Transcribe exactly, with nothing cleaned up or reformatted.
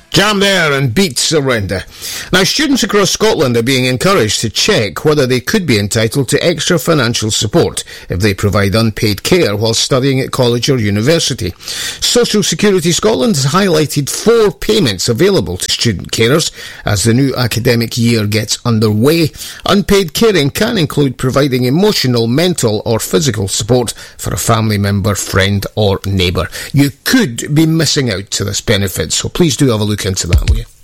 Jam there and beat Surrender. Now, students across Scotland are being encouraged to check whether they could be entitled to extra financial support if they provide unpaid care while studying at college or university. Social Security Scotland has highlighted four payments available to student carers as the new academic year gets underway. Unpaid caring can include providing emotional, mental or physical support for a family member, friend or neighbour. You could be missing out to this benefit, so please do have a look into that, will you?